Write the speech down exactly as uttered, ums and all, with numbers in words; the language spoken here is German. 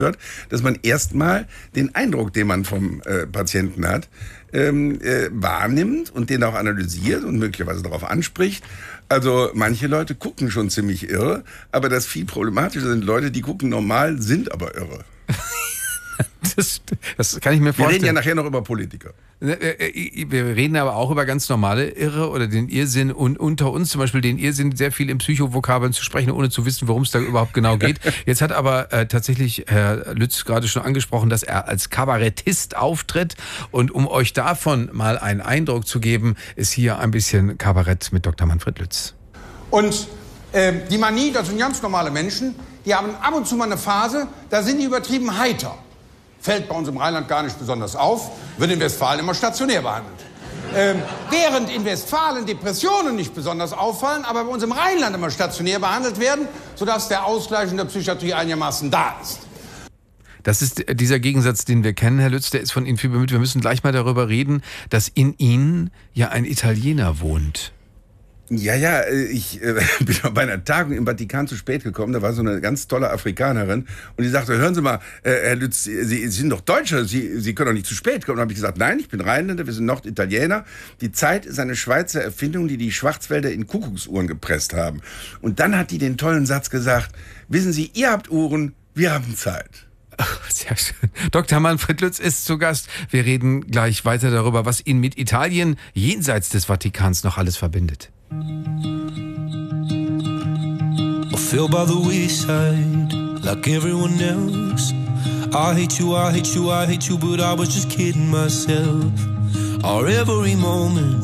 dass man erstmal den Eindruck, den man vom äh, Patienten hat, ähm, äh, wahrnimmt und den auch analysiert und möglicherweise darauf anspricht. Also manche Leute gucken schon ziemlich irre, aber das viel problematischer sind Leute, die gucken normal, sind aber irre. Das, das kann ich mir vorstellen. Wir reden ja nachher noch über Politiker. Wir reden aber auch über ganz normale Irre oder den Irrsinn und unter uns zum Beispiel den Irrsinn sehr viel in Psychovokabeln zu sprechen, ohne zu wissen, worum es da überhaupt genau geht. Jetzt hat aber äh, tatsächlich Herr Lütz gerade schon angesprochen, dass er als Kabarettist auftritt, und um euch davon mal einen Eindruck zu geben, ist hier ein bisschen Kabarett mit Doktor Manfred Lütz. Und äh, die Manie, das sind ganz normale Menschen, die haben ab und zu mal eine Phase, da sind die übertrieben heiter. Fällt bei uns im Rheinland gar nicht besonders auf, wird in Westfalen immer stationär behandelt. Ähm, während in Westfalen Depressionen nicht besonders auffallen, aber bei uns im Rheinland immer stationär behandelt werden, sodass der Ausgleich in der Psychiatrie einigermaßen da ist. Das ist dieser Gegensatz, den wir kennen, Herr Lütz, der ist von Ihnen viel bemüht. Wir müssen gleich mal darüber reden, dass in Ihnen ja ein Italiener wohnt. Ja, ja, ich äh, bin bei einer Tagung im Vatikan zu spät gekommen. Da war so eine ganz tolle Afrikanerin und die sagte, hören Sie mal, äh, Herr Lütz, Sie, Sie sind doch Deutscher, Sie, Sie können doch nicht zu spät kommen. Und habe ich gesagt, nein, ich bin Rheinländer, wir sind Norditaliener. Die Zeit ist eine Schweizer Erfindung, die die Schwarzwälder in Kuckucksuhren gepresst haben. Und dann hat die den tollen Satz gesagt, wissen Sie, ihr habt Uhren, wir haben Zeit. Ach, sehr schön. Doktor Manfred Lütz ist zu Gast. Wir reden gleich weiter darüber, was ihn mit Italien jenseits des Vatikans noch alles verbindet. I feel by the wayside, like everyone else. I hate you, I hate you, I hate you, but I was just kidding myself. Our every moment